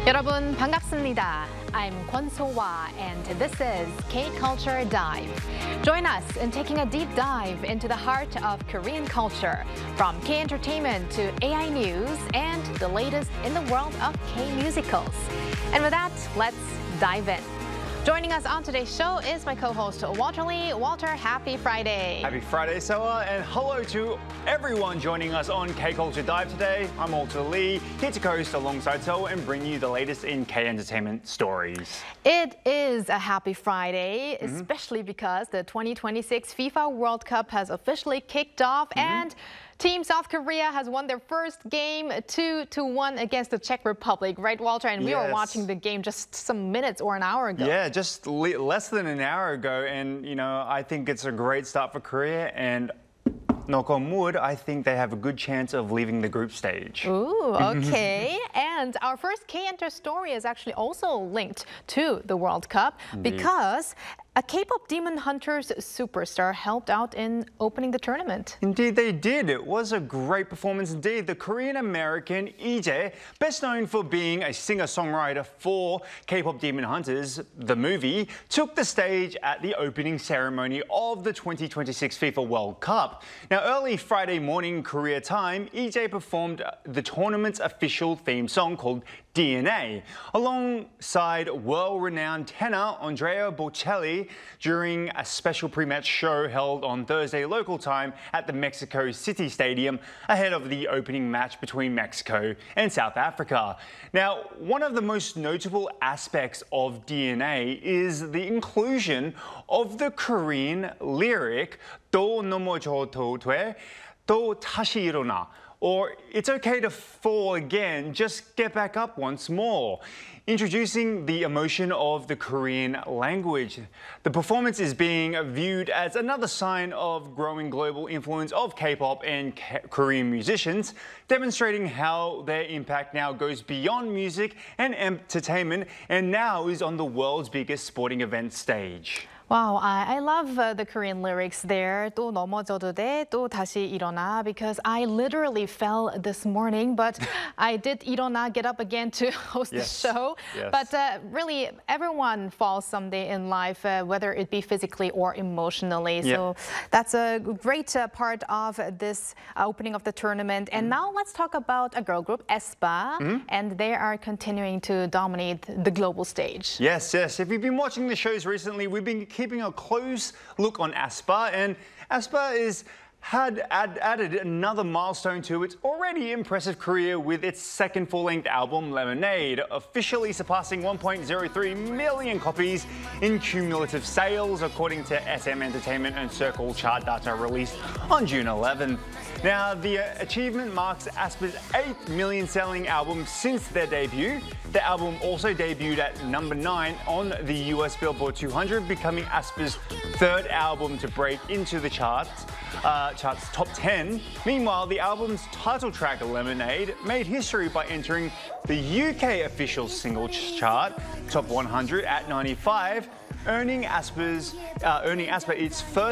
여러분 반갑습니다. I'm Kwon So-hwa and this is K-Culture Dive. Join us in taking a deep dive into the heart of Korean culture, from K-entertainment to AI news and the latest in the world of K-musicals. And with that, let's dive in. Joining us on today's show is my co-host Walter Lee. Walter, happy Friday. Happy Friday, Soa, and hello to everyone joining us on K-Culture Dive today. I'm Walter Lee, here to co-host alongside Soa and bring you the latest in K-entertainment stories. It is a happy Friday, especially because the 2026 FIFA World Cup has officially kicked off and Team South Korea has won their first game 2-1 against the Czech Republic, right, Walter? And we were watching the game just some minutes or an hour ago. Yeah, just less than an hour ago. And, you know, I think it's a great start for Korea. And knock on wood, I think they have a good chance of leaving the group stage. Ooh, okay. And our first K-Enter story is actually also linked to the World Cup because a K-pop Demon Hunters superstar helped out in opening the tournament. Indeed, they did. It was a great performance indeed. The Korean-American Lee Jae, best known for being a singer-songwriter for K-pop Demon Hunters, the movie, took the stage at the opening ceremony of the 2026 FIFA World Cup. Now, early Friday morning Korea time, Lee Jae performed the tournament's official theme song called DNA, alongside world-renowned tenor Andrea Bocelli during a special pre-match show held on Thursday local time at the Mexico City Stadium ahead of the opening match between Mexico and South Africa. Now, one of the most notable aspects of DNA is the inclusion of the Korean lyric 또 넘어져도 돼, 또 다시 일어나. Or, it's okay to fall again, just get back up once more. Introducing the emotion of the Korean language. The performance is being viewed as another sign of growing global influence of K-pop and Korean musicians, demonstrating how their impact now goes beyond music and entertainment and now is on the world's biggest sporting event stage. Wow, I love the Korean lyrics there. 또 넘어져도 돼, 또 다시 일어나, because I literally fell this morning, but I did 일어나, get up again to host the show. But really, everyone falls someday in life, whether it be physically or emotionally. So that's a great part of this opening of the tournament. And now let's talk about a girl group, aespa, and they are continuing to dominate the global stage. Yes. If you've been watching the shows recently, we've been keeping a close look on aespa, and aespa had added another milestone to its already impressive career with its second full-length album, Lemonade, officially surpassing 1.03 million copies in cumulative sales, according to SM Entertainment and Circle chart data released on June 11th. Now, the achievement marks aespa's 8th million-selling album since their debut. The album also debuted at number 9 on the US Billboard 200, becoming aespa's third album to break into the chart's top 10. Meanwhile, the album's title track, Lemonade, made history by entering the UK official single chart, top 100 at 95, earning aespa its first